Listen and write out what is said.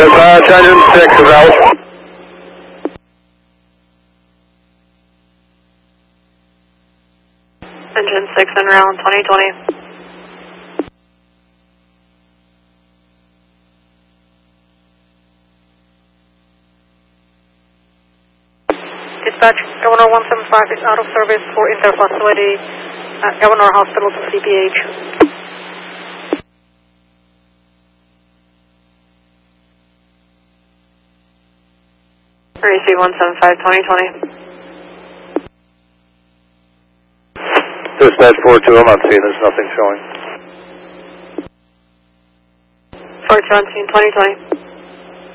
Engine 6 route. Engine 6 en route, 2020. Dispatch, Governor 175 is out of service for inter-facility at Governor Hospital to CPH. REC 175, 2020. Dispatch 42, I'm not seeing, there's nothing showing. 417, 2020.